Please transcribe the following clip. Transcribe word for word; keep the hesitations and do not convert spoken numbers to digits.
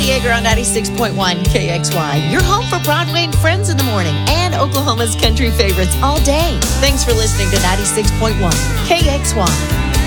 Kathy Yeager on ninety-six point one K X Y. Your home for Broadway and Friends in the morning and Oklahoma's country favorites all day. Thanks for listening to ninety-six point one K X Y.